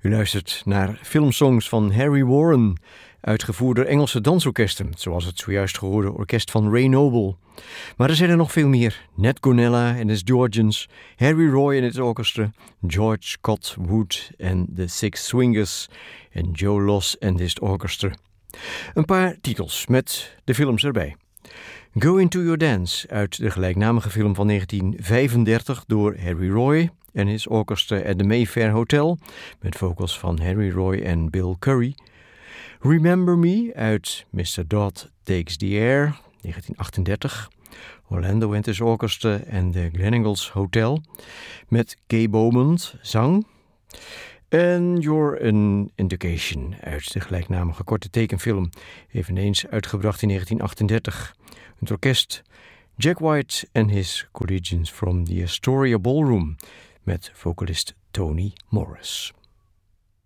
U luistert naar filmsongs van Harry Warren, uitgevoerd door Engelse dansorkesten, zoals het zojuist gehoorde orkest van Ray Noble. Maar er zijn er nog veel meer. Nat Gonella en his Georgians, Harry Roy en het orkestra, George Scott Wood en de Six Swingers en Joe Loss en his orkestra. Een paar titels met de films erbij. Go Into Your Dance uit de gelijknamige film van 1935 door Harry Roy en his orkestra at the Mayfair Hotel met vocals van Harry Roy en Bill Curry. Remember Me uit Mr. Dodd Takes the Air 1938. Orlando and his orchestra en de Gleneagles Hotel met Gay Beaumont zang. En You're an Indication uit de gelijknamige korte tekenfilm, eveneens uitgebracht in 1938. Het orkest Jack White and his Collegians from the Astoria Ballroom met vocalist Tony Morris.